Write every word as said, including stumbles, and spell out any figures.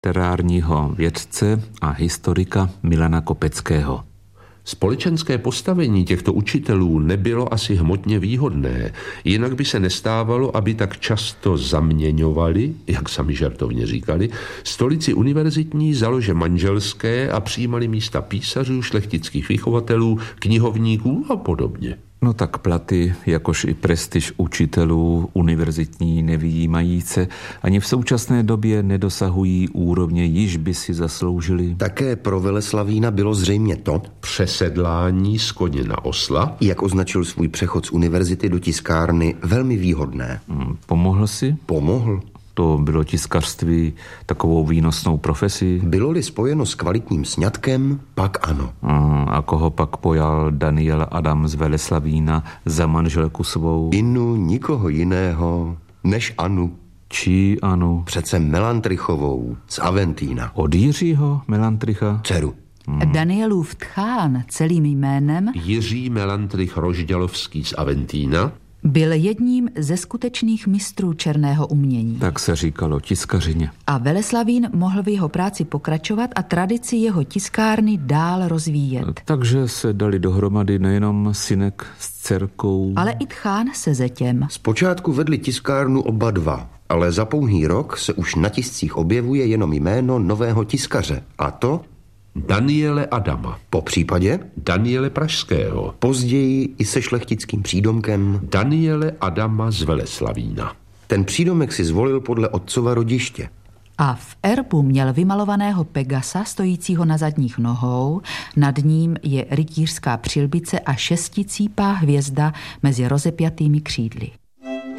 literárního vědce a historika Milana Kopeckého. Společenské postavení těchto učitelů nebylo asi hmotně výhodné, jinak by se nestávalo, aby tak často zaměňovali, jak sami žartovně říkali, stolici univerzitní za lože manželské a přijímali místa písařů, šlechtických vychovatelů, knihovníků a podobně. No tak platy, jakož i prestiž učitelů univerzitní nevyjímají se, ani v současné době nedosahují úrovně, již by si zasloužili. Také pro Veleslavína bylo zřejmě to přesedlání z koně na osla, jak označil svůj přechod z univerzity do tiskárny, velmi výhodné. Hmm, pomohl si? Pomohl. To bylo tiskařství takovou výnosnou profesí? Bylo-li spojeno s kvalitním sňatkem, pak ano. A, a koho pak pojal Daniel Adam z Veleslavína za manželku svou? Inu nikoho jiného než Anu. Čí Anu? Přece Melantrichovou z Aventína. Od Jiřího Melantricha? Dceru. Hmm. Danielův tchán celým jménem Jiří Melantrich Rožďalovský z Aventína byl jedním ze skutečných mistrů černého umění. Tak se říkalo tiskařině. A Veleslavín mohl v jeho práci pokračovat a tradici jeho tiskárny dál rozvíjet. Takže se dali dohromady nejenom synek s dcerkou, ale i tchán se zetěm. Zpočátku vedli tiskárnu oba dva, ale za pouhý rok se už na tiscích objevuje jenom jméno nového tiskaře. A to Daniele Adama. Po případě Daniele Pražského. Později i se šlechtickým přídomkem Daniele Adama z Veleslavína. Ten přídomek si zvolil podle otcova rodiště. A v erbu měl vymalovaného Pegasa stojícího na zadních nohou, nad ním je rytířská přilbice a šesticípá hvězda mezi rozepjatými křídly.